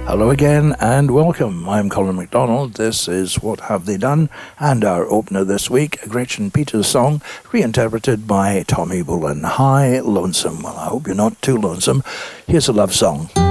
Hello again and welcome. I'm Colin MacDonald. This is What Have They Done? And our opener this week, a Gretchen Peters song reinterpreted by Tommy Bullen. Hi, Lonesome. Well, I hope you're not too lonesome. Here's a love song.